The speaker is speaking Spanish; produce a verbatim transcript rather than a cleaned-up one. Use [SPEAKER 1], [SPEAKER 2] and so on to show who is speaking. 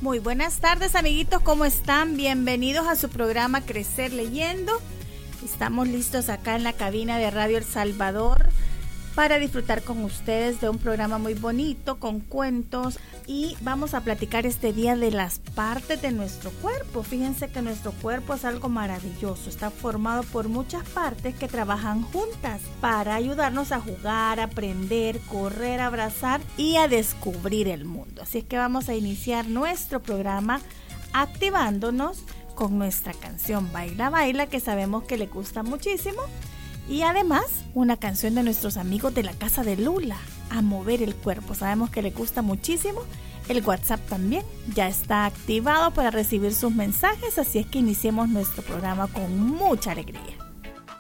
[SPEAKER 1] Muy buenas tardes, amiguitos, ¿cómo están? Bienvenidos a su programa Crecer Leyendo. Estamos listos acá en la cabina de Radio El Salvador para disfrutar con ustedes de un programa muy bonito, con cuentos, y vamos a platicar este día de las partes de nuestro cuerpo. Fíjense que nuestro cuerpo es algo maravilloso, está formado por muchas partes que trabajan juntas para ayudarnos a jugar, aprender, correr, abrazar y a descubrir el mundo. Así es que vamos a iniciar nuestro programa activándonos con nuestra canción Baila Baila, que sabemos que le gusta muchísimo. Y además, una canción de nuestros amigos de la Casa de Lula, A Mover el Cuerpo. Sabemos que le gusta muchísimo. El WhatsApp también ya está activado para recibir sus mensajes, así es que iniciemos nuestro programa con mucha alegría.